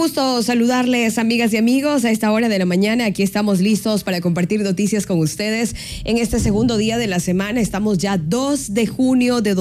gusto saludarles, amigas y amigos, a esta hora de la mañana. Aquí estamos listos para compartir noticias con ustedes en este segundo día de la semana. Estamos ya 2 de junio de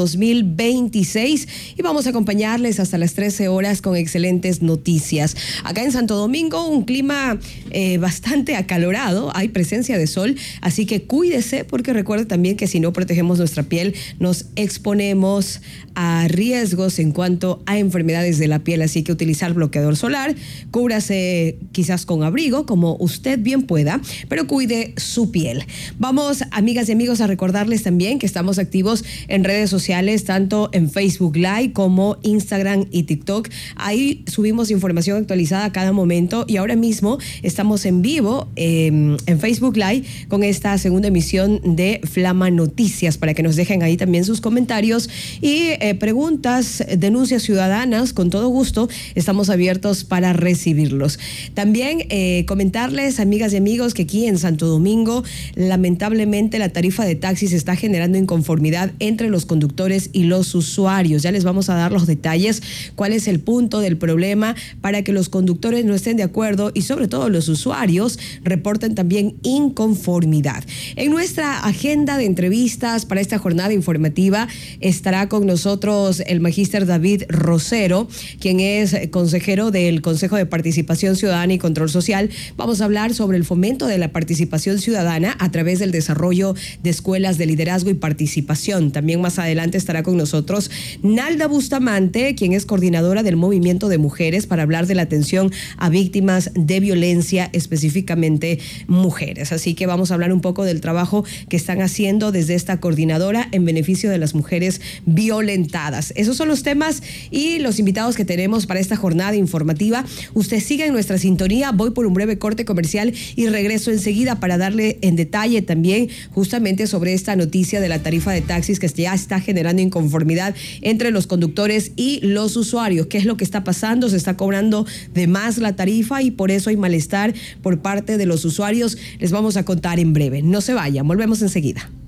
2026 y vamos a acompañarles hasta las 13 horas con excelentes noticias. Acá en Santo Domingo, un clima bastante acalorado, hay presencia de sol, así que cuídese, porque recuerde también que si no protegemos nuestra piel, nos exponemos a riesgos en cuanto a enfermedades de la piel, así que utilizar bloqueador solar, cúbrase quizás con abrigo, como usted bien pueda, pero cuide su piel. Vamos, amigas y amigos, a recordarles también que estamos activos en redes sociales, tanto en Facebook Live como Instagram y TikTok. Ahí subimos información actualizada a cada momento y ahora mismo estamos en vivo en Facebook Live con esta segunda emisión de Flama Noticias, para que nos dejen ahí también sus comentarios y preguntas, denuncias ciudadanas. Con todo gusto estamos abiertos para recibirlos. También comentarles, amigas y amigos, que aquí en Santo Domingo lamentablemente la tarifa de taxis está generando inconformidad entre los conductores y los usuarios. Ya les vamos a dar los detalles, cuál es el punto del problema, para que los conductores no estén de acuerdo y sobre todo los usuarios reporten también inconformidad. En nuestra agenda de entrevistas para esta jornada informativa estará con nosotros el magíster David Rosero, quien es consejero del Consejo de Participación Ciudadana y Control Social. Vamos a hablar sobre el fomento de la participación ciudadana a través del desarrollo de escuelas de liderazgo y participación. También más adelante estará con nosotros Nalda Bustamante, quien es coordinadora del Movimiento de Mujeres, para hablar de la atención a víctimas de violencia, específicamente mujeres. Así que vamos a hablar un poco del trabajo que están haciendo desde esta coordinadora en beneficio de las mujeres violentadas. Esos son los temas y los invitados que tenemos para esta jornada informativa. Usted siga en nuestra sintonía. Voy por un breve corte comercial y regreso enseguida para darle en detalle también justamente sobre esta noticia de la tarifa de taxis que ya está generando inconformidad entre los conductores y los usuarios. ¿Qué es lo que está pasando? Se está cobrando de más la tarifa y por eso hay malestar por parte de los usuarios. Les vamos a contar en breve. No se vayan, volvemos enseguida.